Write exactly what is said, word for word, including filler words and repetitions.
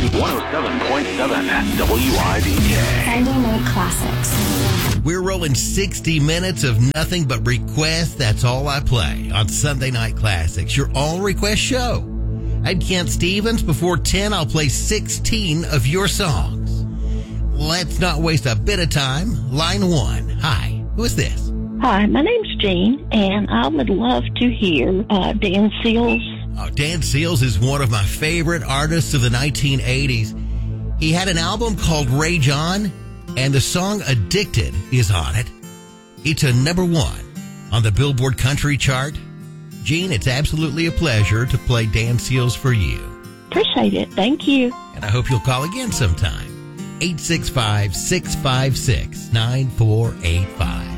one oh seven point seven W I D K. Sunday Night Classics. We're rolling sixty minutes of nothing but requests. That's all I play on Sunday Night Classics, your all-request show. At Kent Stevens, before ten, I'll play sixteen of your songs. Let's not waste a bit of time. Line one. Hi, who is this? Hi, my name's Jean, and I would love to hear uh, Dan Seals. Oh, Dan Seals is one of my favorite artists of the nineteen eighties. He had an album called Rage On, and the song Addicted is on it. It's a number one on the Billboard Country chart. Gene, it's absolutely a pleasure to play Dan Seals for you. Appreciate it. Thank you. And I hope you'll call again sometime. eight six five, six five six, nine four eight five.